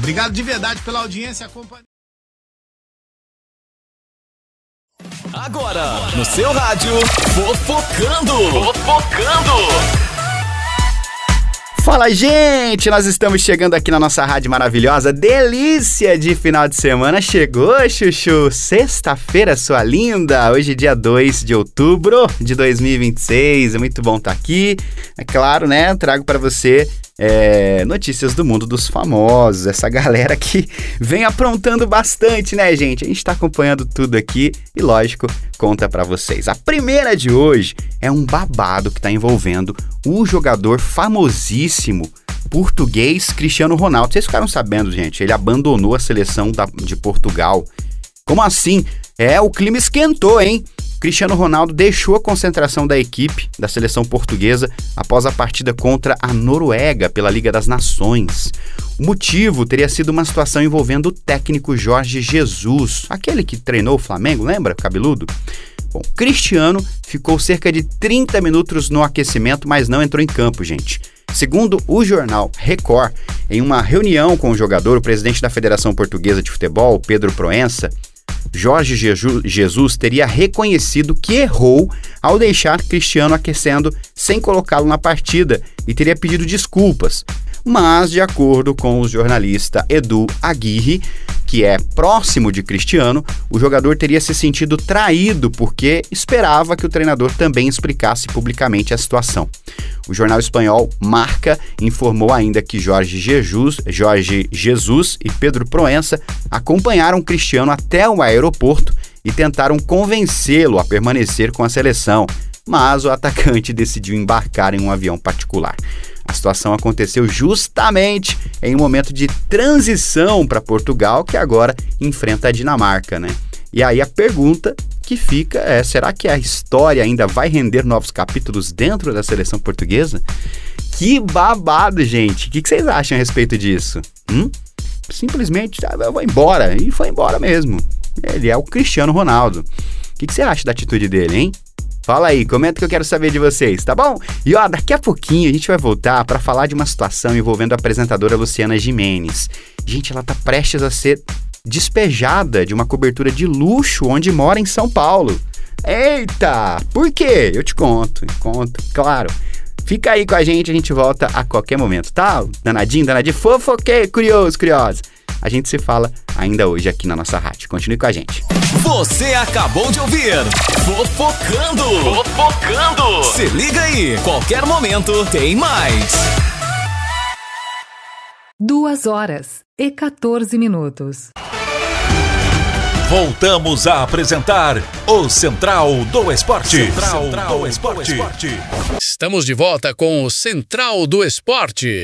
Obrigado de verdade pela audiência e a companhia. Agora, no seu rádio, Fofocando. Fala, gente! Nós estamos chegando aqui na nossa rádio maravilhosa. Delícia de final de semana. Chegou, Chuchu! Sexta-feira, sua linda! Hoje, dia 2 de outubro de 2026. É muito bom estar aqui. É claro, né? Trago para você notícias do mundo dos famosos. Essa galera que vem aprontando bastante, né, gente? A gente tá acompanhando tudo aqui e, lógico, conta pra vocês. A primeira de hoje é um babado que tá envolvendo o jogador famosíssimo português Cristiano Ronaldo. Vocês ficaram sabendo, gente? Ele abandonou a seleção de Portugal. Como assim? O clima esquentou, hein? Cristiano Ronaldo deixou a concentração da equipe da seleção portuguesa após a partida contra a Noruega pela Liga das Nações. O motivo teria sido uma situação envolvendo o técnico Jorge Jesus, aquele que treinou o Flamengo, lembra? Cabeludo? Bom, Cristiano ficou cerca de 30 minutos no aquecimento, mas não entrou em campo, gente. Segundo o jornal Record, em uma reunião com o jogador, o presidente da Federação Portuguesa de Futebol, Pedro Proença, Jorge Jesus teria reconhecido que errou ao deixar Cristiano aquecendo sem colocá-lo na partida e teria pedido desculpas. Mas, de acordo com o jornalista Edu Aguirre, que é próximo de Cristiano, o jogador teria se sentido traído porque esperava que o treinador também explicasse publicamente a situação. O jornal espanhol Marca informou ainda que Jorge Jesus e Pedro Proença acompanharam Cristiano até o aeroporto e tentaram convencê-lo a permanecer com a seleção, mas o atacante decidiu embarcar em um avião particular. A situação aconteceu justamente em um momento de transição para Portugal, que agora enfrenta a Dinamarca, né? E aí a pergunta que fica é, será que a história ainda vai render novos capítulos dentro da seleção portuguesa? Que babado, gente! O que vocês acham a respeito disso? Simplesmente, eu vou embora. E foi embora mesmo. Ele é o Cristiano Ronaldo. O que você acha da atitude dele, hein? Fala aí, comenta que eu quero saber de vocês, tá bom? E daqui a pouquinho a gente vai voltar para falar de uma situação envolvendo a apresentadora Luciana Gimenez. Gente, ela tá prestes a ser despejada de uma cobertura de luxo onde mora em São Paulo. Eita! Por quê? Eu te conto, claro. Fica aí com a gente volta a qualquer momento, tá? Danadinho, fofoquei, curiosa. A gente se fala ainda hoje aqui na nossa rádio. Continue com a gente. Você acabou de ouvir Fofocando. Se liga aí, qualquer momento tem mais. 2h14. Voltamos a apresentar o Central do Esporte. Estamos de volta com o Central do Esporte.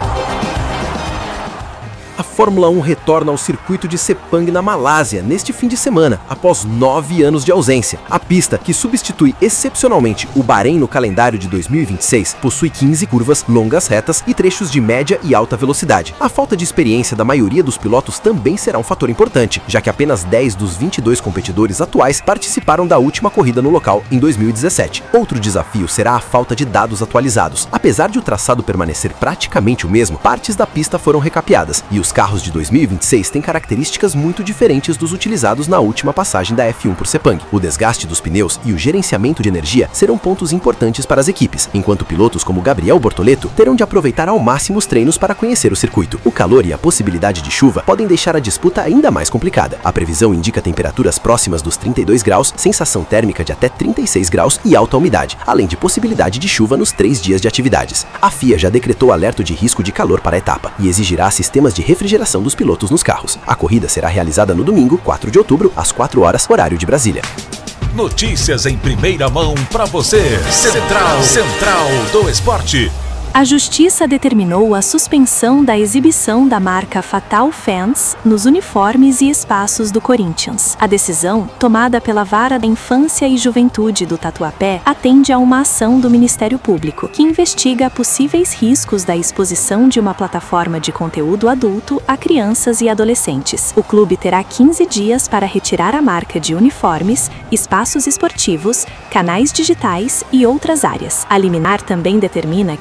A Fórmula 1 retorna ao circuito de Sepang na Malásia neste fim de semana, após 9 anos de ausência. A pista, que substitui excepcionalmente o Bahrein no calendário de 2026, possui 15 curvas, longas retas e trechos de média e alta velocidade. A falta de experiência da maioria dos pilotos também será um fator importante, já que apenas 10 dos 22 competidores atuais participaram da última corrida no local em 2017. Outro desafio será a falta de dados atualizados. Apesar de o traçado permanecer praticamente o mesmo, partes da pista foram recapeadas e os carros de 2026 têm características muito diferentes dos utilizados na última passagem da F1 por Sepang. O desgaste dos pneus e o gerenciamento de energia serão pontos importantes para as equipes, enquanto pilotos como Gabriel Bortoleto terão de aproveitar ao máximo os treinos para conhecer o circuito. O calor e a possibilidade de chuva podem deixar a disputa ainda mais complicada. A previsão indica temperaturas próximas dos 32 graus, sensação térmica de até 36 graus e alta umidade, além de possibilidade de chuva nos 3 dias de atividades. A FIA já decretou alerta de risco de calor para a etapa e exigirá sistemas de refrigeração dos pilotos nos carros. A corrida será realizada no domingo, 4 de outubro, às 4 horas, horário de Brasília. Notícias em primeira mão para você. Central do Esporte. A Justiça determinou a suspensão da exibição da marca Fatal Fans nos uniformes e espaços do Corinthians. A decisão, tomada pela Vara da Infância e Juventude do Tatuapé, atende a uma ação do Ministério Público, que investiga possíveis riscos da exposição de uma plataforma de conteúdo adulto a crianças e adolescentes. O clube terá 15 dias para retirar a marca de uniformes, espaços esportivos, canais digitais e outras áreas. A liminar também determina que sejam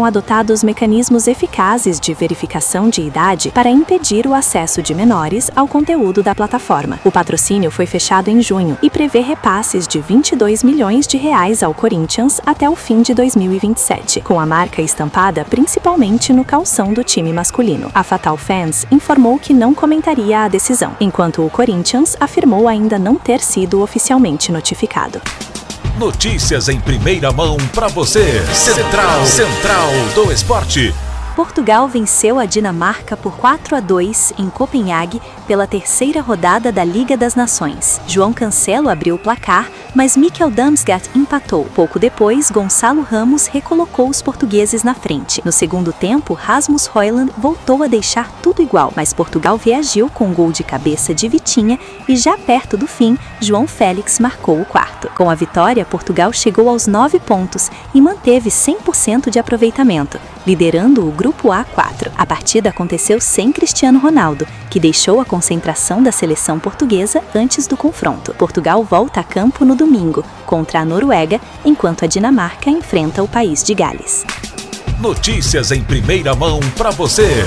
foram adotados mecanismos eficazes de verificação de idade para impedir o acesso de menores ao conteúdo da plataforma. O patrocínio foi fechado em junho e prevê repasses de R$22 milhões ao Corinthians até o fim de 2027, com a marca estampada principalmente no calção do time masculino. A Fatal Fans informou que não comentaria a decisão, enquanto o Corinthians afirmou ainda não ter sido oficialmente notificado. Notícias em primeira mão para você. Central do Esporte. Portugal venceu a Dinamarca por 4-2 em Copenhague pela terceira rodada da Liga das Nações. João Cancelo abriu o placar, mas Mikkel Damsgaard empatou. Pouco depois, Gonçalo Ramos recolocou os portugueses na frente. No segundo tempo, Rasmus Højlund voltou a deixar tudo igual, mas Portugal reagiu com um gol de cabeça de Vitinha e já perto do fim, João Félix marcou o quarto. Com a vitória, Portugal chegou aos 9 pontos e manteve 100% de aproveitamento, liderando o Grupo A4. A partida aconteceu sem Cristiano Ronaldo, que deixou a concentração da seleção portuguesa antes do confronto. Portugal volta a campo no domingo, contra a Noruega, enquanto a Dinamarca enfrenta o país de Gales. Notícias em primeira mão para você.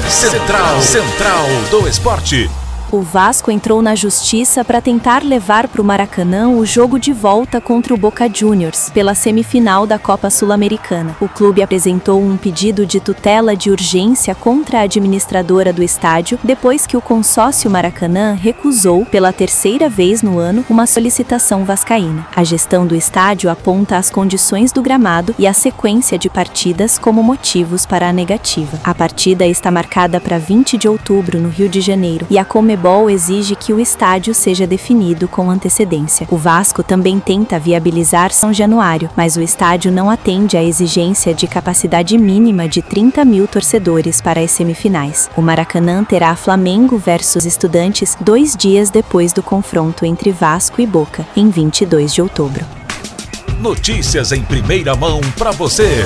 Central do Esporte. O Vasco entrou na justiça para tentar levar para o Maracanã o jogo de volta contra o Boca Juniors, pela semifinal da Copa Sul-Americana. O clube apresentou um pedido de tutela de urgência contra a administradora do estádio, depois que o consórcio Maracanã recusou, pela terceira vez no ano, uma solicitação vascaína. A gestão do estádio aponta as condições do gramado e a sequência de partidas como motivos para a negativa. A partida está marcada para 20 de outubro, no Rio de Janeiro, e a Conmebol exige que o estádio seja definido com antecedência. O Vasco também tenta viabilizar São Januário, mas o estádio não atende à exigência de capacidade mínima de 30 mil torcedores para as semifinais. O Maracanã terá Flamengo versus Estudantes 2 dias depois do confronto entre Vasco e Boca, em 22 de outubro. Notícias em primeira mão para você.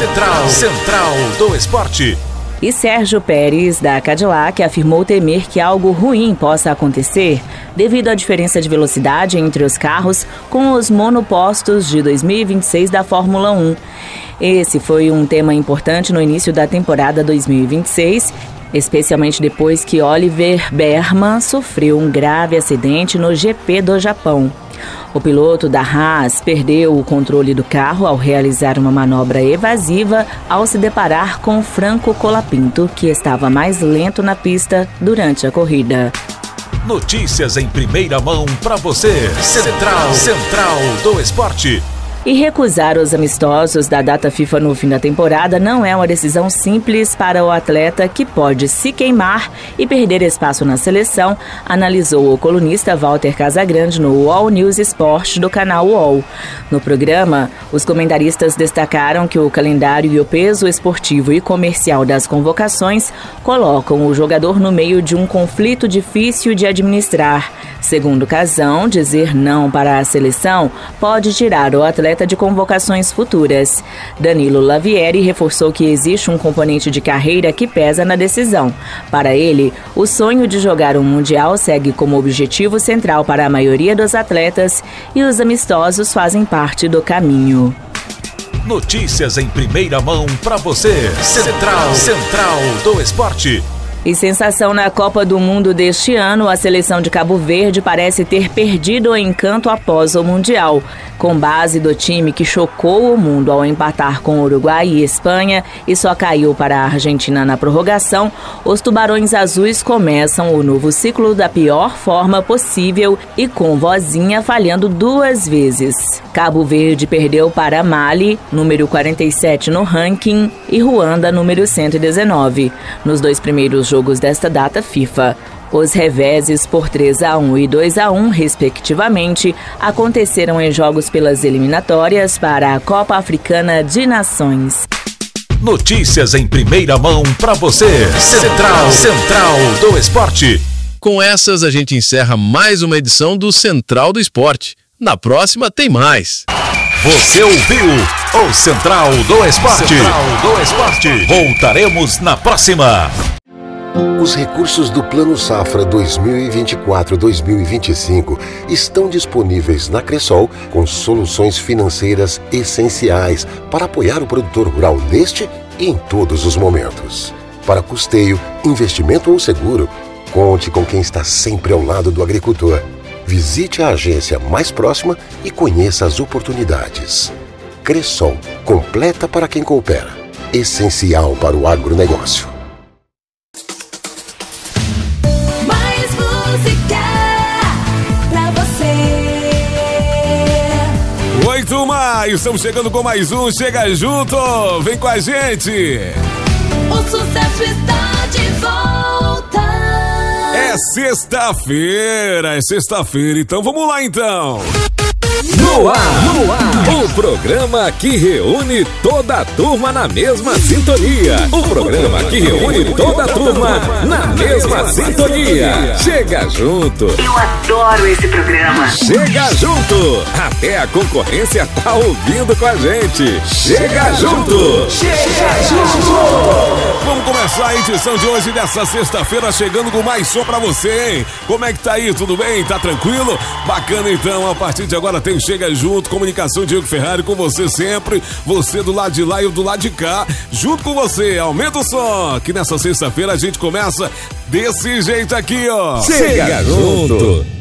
Central do Esporte. E Sérgio Pérez, da Cadillac, afirmou temer que algo ruim possa acontecer devido à diferença de velocidade entre os carros com os monopostos de 2026 da Fórmula 1. Esse foi um tema importante no início da temporada 2026, especialmente depois que Oliver Behrman sofreu um grave acidente no GP do Japão. O piloto da Haas perdeu o controle do carro ao realizar uma manobra evasiva ao se deparar com Franco Colapinto, que estava mais lento na pista durante a corrida. Notícias em primeira mão para você. Central do Esporte. E recusar os amistosos da data FIFA no fim da temporada não é uma decisão simples para o atleta, que pode se queimar e perder espaço na seleção, analisou o colunista Walter Casagrande no All News Sport do canal UOL. No programa, os comentaristas destacaram que o calendário e o peso esportivo e comercial das convocações colocam o jogador no meio de um conflito difícil de administrar. Segundo Casão, dizer não para a seleção pode tirar o atleta de convocações futuras. Danilo Lavieri reforçou que existe um componente de carreira que pesa na decisão. Para ele, o sonho de jogar um Mundial segue como objetivo central para a maioria dos atletas e os amistosos fazem parte do caminho. Notícias em primeira mão para você. Central do Esporte. E sensação na Copa do Mundo deste ano, a seleção de Cabo Verde parece ter perdido o encanto após o Mundial. Com base do time que chocou o mundo ao empatar com Uruguai e Espanha e só caiu para a Argentina na prorrogação, os Tubarões Azuis começam o novo ciclo da pior forma possível e com Vozinha falhando 2 vezes. Cabo Verde perdeu para Mali, número 47 no ranking, e Ruanda, número 119. Nos 2 primeiros jogos desta data FIFA, os reveses por 3-1 e 2-1, respectivamente, aconteceram em jogos pelas eliminatórias para a Copa Africana de Nações. Notícias em primeira mão para você. Central do Esporte. Com essas, a gente encerra mais uma edição do Central do Esporte. Na próxima tem mais. Você ouviu o Central do Esporte. Voltaremos na próxima. Os recursos do Plano Safra 2024-2025 estão disponíveis na Cressol com soluções financeiras essenciais para apoiar o produtor rural neste e em todos os momentos. Para custeio, investimento ou seguro, conte com quem está sempre ao lado do agricultor. Visite a agência mais próxima e conheça as oportunidades. Cressol, completa para quem coopera. Essencial para o agronegócio. Mais música pra você. Oi, turma! Estamos chegando com mais um Chega Junto! Vem com a gente! O sucesso está de volta. É sexta-feira, então vamos lá então! No ar, o programa que reúne toda a turma na mesma sintonia. O programa que reúne toda a turma na mesma sintonia. Chega junto. Eu adoro esse programa. Chega junto. Até a concorrência tá ouvindo com a gente. Chega junto. Chega junto. Vamos começar a edição de hoje dessa sexta-feira, chegando com mais som pra você, hein? Como é que tá aí? Tudo bem? Tá tranquilo? Bacana então, a partir de agora tem Chega Junto, comunicação Diego Ferrari com você sempre, você do lado de lá e eu do lado de cá, junto com você, aumenta o som, que nessa sexta-feira a gente começa desse jeito aqui, ó. Chega junto.